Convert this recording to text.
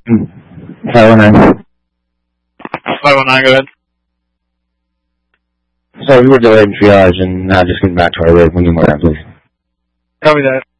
519. 519, go ahead. So we were delayed in triage and just getting back to our rig. We need more time, please. Copy that.